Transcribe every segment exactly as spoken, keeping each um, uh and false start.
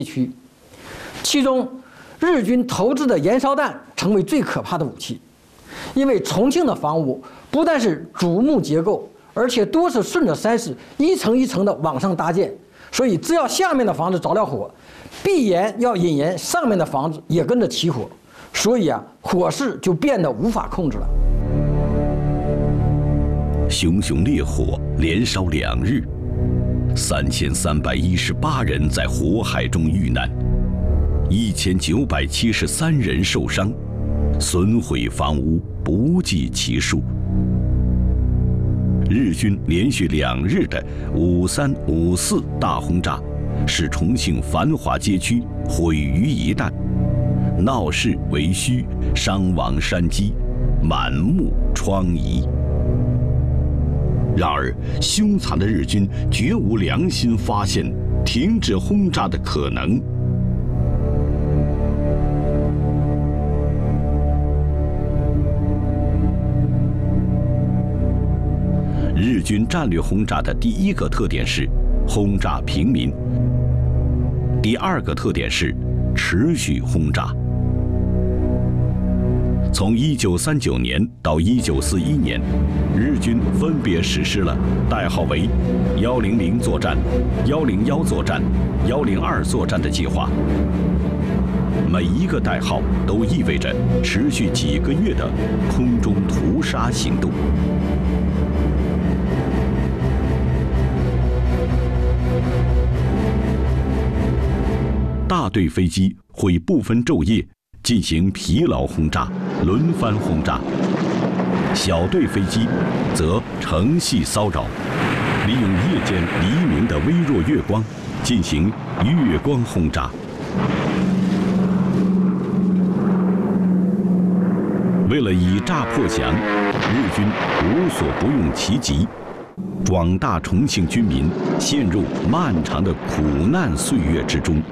地区，其中日军投掷的燃烧弹成为最可怕的武器，因为重庆的房屋不但是竹木结构，而且多是顺着山势一层一层的往上搭建，所以只要下面的房子着了火，必然要引燃上面的房子也跟着起火，所以啊，火势就变得无法控制了。 熊熊烈火连烧两日，三千三百一十八人在火海中遇难，一千九百七十三人受伤，损毁房屋不计其数。日军连续两日的五三、五四大轰炸，使重庆繁华街区毁于一旦，闹市为墟，伤亡山积，满目疮痍。然而，凶残的日军绝无良心发现停止轰炸的可能。日军战略轰炸的第一个特点是轰炸平民，第二个特点是持续轰炸。从一九三九年到一九四一年，日军分别实施了代号为“幺零零作战”、“幺零幺作战”、“幺零二作战”的计划。每一个代号都意味着持续几个月的空中屠杀行动。大队飞机会不分昼夜进行疲劳轰炸、轮番轰炸；小队飞机则乘隙骚扰，利用夜间黎明的微弱月光进行月光轰炸。为了以炸破降，日军无所不用其极，广大重庆军民陷入漫长的苦难岁月之中。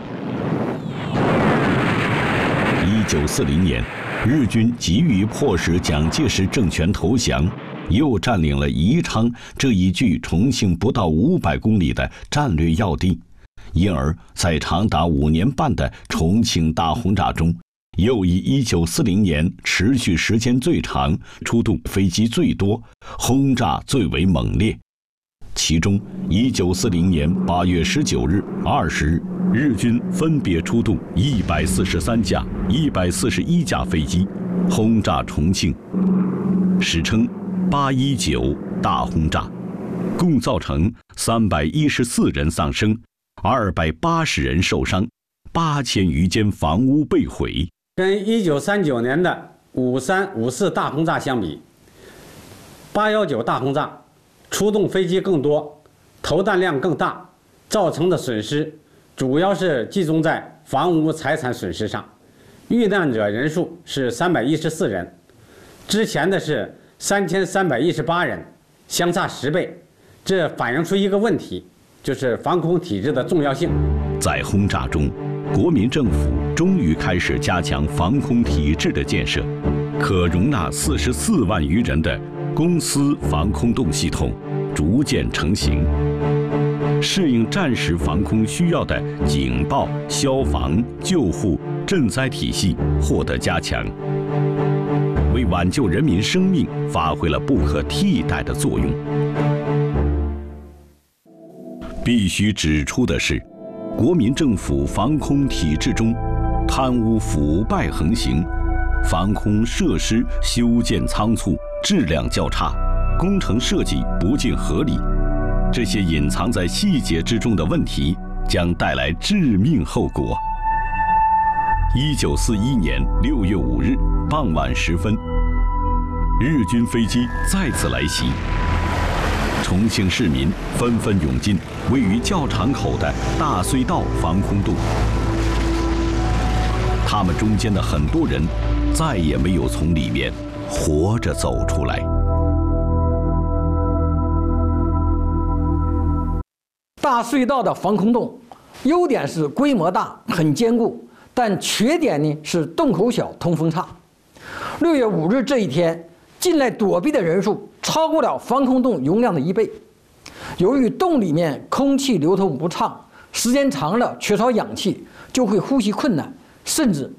一九四零年，日军急于迫使蒋介石政权投降，又占领了宜昌这一距重庆不到五百公里的战略要地，因而，在长达五年半的重庆大轰炸中，又以一九四零年持续时间最长、出动飞机最多、轰炸最为猛烈。其中，一九四零年八月十九日、二十日，日军分别出动一百四十三架、一百四十一架飞机，轰炸重庆，史称“八一九大轰炸”，共造成三百一十四人丧生，二百八十人受伤，八千余间房屋被毁。 跟一九三九年的五三、五四大轰炸相比，八幺九大轰炸出动飞机更多，投弹量更大，造成的损失主要是集中在房屋财产损失上，遇难者人数是三百一十四人，之前的是三千三百一十八人，相差十倍。这反映出一个问题，就是防空体制的重要性。 在轰炸中，国民政府终于开始加强防空体制的建设，可容纳四十四万余人的公司防空洞系统逐渐成型。适应战时防空需要的警报、消防、救护、赈灾体系获得加强，为挽救人民生命发挥了不可替代的作用。必须指出的是，国民政府防空体制中贪污腐败横行，防空设施修建仓促，质量较差，工程设计不尽合理。这些隐藏在细节之中的问题将带来致命后果。一九四一年六月五日傍晚时分，日军飞机再次来袭，重庆市民纷纷涌进位于教场口的大隧道防空洞，他们中间的很多人再也没有从里面活着走出来。 大隧道的防空洞，优点是规模大、很坚固，但缺点呢是洞口小、通风差。六月五日这一天，进来躲避的人数超过了防空洞容量的一倍。由于洞里面空气流通不畅，时间长了缺少氧气， 就会呼吸困难，甚至